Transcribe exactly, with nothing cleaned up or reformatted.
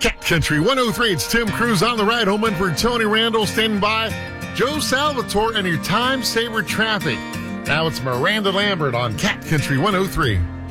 Cat Country one oh three, it's Tim Cruz on the ride home in for Tony Randall standing by. Joe Salvatore and your time saver traffic. Now it's Miranda Lambert on Cat Country one oh three.